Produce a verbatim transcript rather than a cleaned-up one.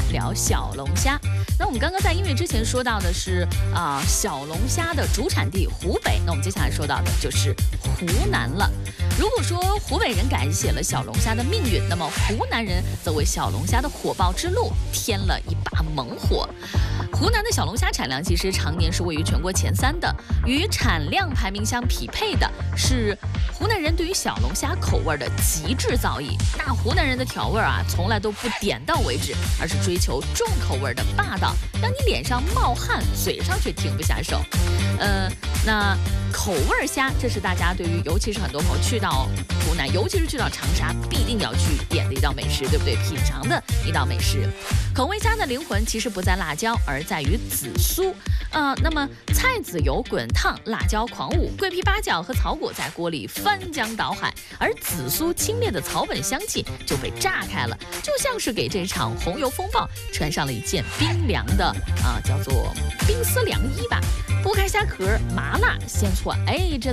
聊小龙虾。那我们刚刚在音乐之前说到的是啊、呃、小龙虾的主产地湖北，那我们接下来说到的就是湖南了。如果说湖北人改写了小龙虾的命运，那么湖南人则为小龙虾的火爆之路添了一把猛火。湖南的小龙虾产量其实常年是位于全国前三的，与产量排名相匹配的是湖南人对于小龙虾口味的极致造诣。那湖南人的调味啊，从来都不点到为止，而是追求重口味的霸道，让你脸上冒汗，嘴上却停不下手。呃，那口味虾，这是大家对于，尤其是很多朋友去到湖南，尤其是去到长沙，必定要去点的一道美食，对不对？品尝的一道美食。口味虾的灵魂其实不在辣椒，而在于紫苏。呃，那么菜籽油滚烫，辣椒狂舞，桂皮、八角和草果在锅里翻江倒海，而紫苏清冽的草本香气就被炸开了，就像是给这场红油风暴穿上了一件冰凉的啊、呃，叫做冰丝凉衣吧。剥开虾壳，麻辣鲜错，哎，这